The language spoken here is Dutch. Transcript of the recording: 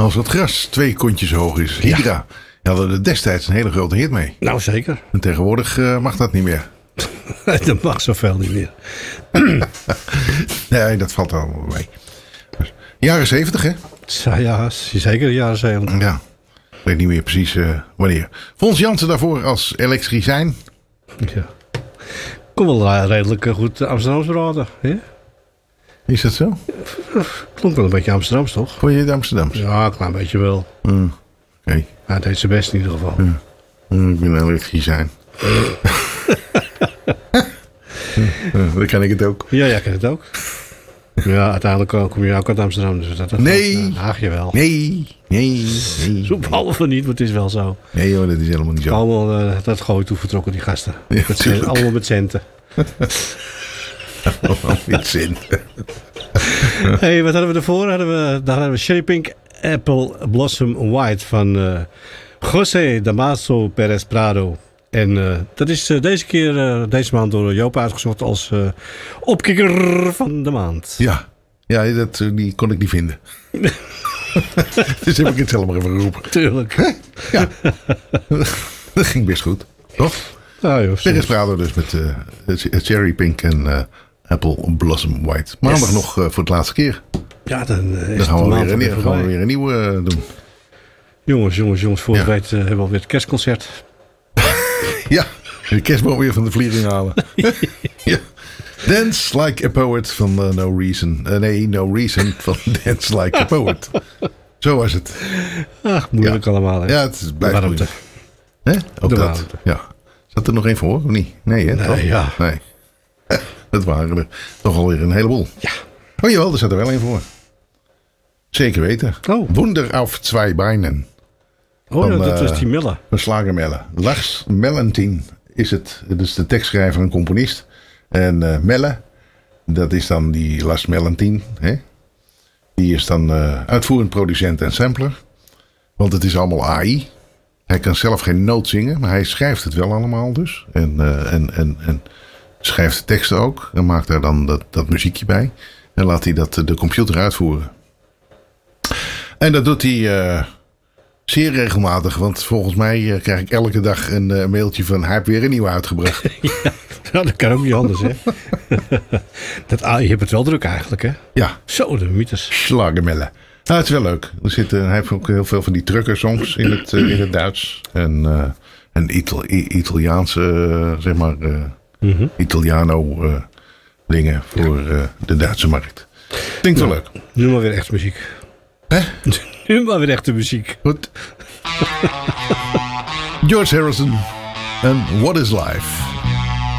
Als het gras 2 kontjes hoog is. Hydra. Die hadden er destijds een hele grote hit mee. Nou, zeker. En tegenwoordig mag dat niet meer. Dat mag zoveel niet meer. Nee, dat valt allemaal mee. Jaren 70, hè? Ja, zeker de jaren 70. Ja. Ik weet niet meer precies wanneer. Fons Jansen daarvoor als elektricijn. Ja. Kom wel redelijk goed Amsterdams praten. Hè? Is dat zo? Klonk wel een beetje Amsterdams, toch? Vond je het Amsterdams? Ja, een klein beetje wel. Oké. Hij deed zijn best in ieder geval. Ik ben een elektricijn. Dan kan ik het ook. Ja, jij kent het ook. Ja, uiteindelijk kom je ook uit Amsterdam. Dus dat Nee. Haag je wel. Nee. Zo behalve niet, maar het is wel zo. Nee joh, dat is helemaal niet zo. Allemaal dat gooi toe vertrokken, die gasten. Ja, Allemaal met centen. Niet zin. Hey, wat hadden we ervoor? Daar hadden we Cherry Pink Apple Blossom White van José Damaso Perez Prado. En dat is deze maand door Joop uitgezocht als opkikker van de maand. Ja, die kon ik niet vinden. Dus heb ik het zelf maar even geroepen. Tuurlijk. Ja, dat ging best goed. Toch? Nou, joh, Perez Prado dus met Cherry Pink en Apple Blossom White. Maandag nog voor het laatste keer. Ja, dan gaan we weer een nieuwe doen. Jongens, voor je weet hebben we alweer het kerstconcert. Ja, de kerstboom weer van de vlieging halen. Ja. Dance Like a Poet van No Reason. No Reason van Dance Like a Poet. Zo was het. Ach, moeilijk allemaal. Hè? Ja, het blijft moeilijk. Ook de dat. warmte. Ja. Zat er nog één voor, of niet? Nee, hè? Nee, ja. Nee. Dat waren er toch alweer een heleboel. Ja. Oh jawel, er zat er wel één voor. Zeker weten. Oh. Wunder auf zwei Beinen. Oh, ja, dat was die Mille. Van Slagermelle. Lars Mellentien is het. Het is de tekstschrijver en componist. En Melle, dat is dan die Lars Mellentien. Hè? Die is dan uitvoerend producent en sampler. Want het is allemaal AI. Hij kan zelf geen noot zingen, maar hij schrijft het wel allemaal dus. En schrijft de teksten ook. En maakt daar dan dat muziekje bij. En laat hij dat de computer uitvoeren. En dat doet hij zeer regelmatig. Want volgens mij krijg ik elke dag een mailtje van... hij heeft weer een nieuwe uitgebracht. Ja, dat kan ook niet anders, hè. Je hebt het wel druk eigenlijk, hè. Ja. Zo, de mythes. Slagermelle. Nou, het is wel leuk. Hij heeft ook heel veel van die trucker-songs in het Duits. En Italiaanse, zeg maar... Italiano dingen voor de Duitse markt. Klinkt wel leuk. Nu maar weer echt muziek. Hè? Nu maar weer echte muziek. Goed. George Harrison en What is Life?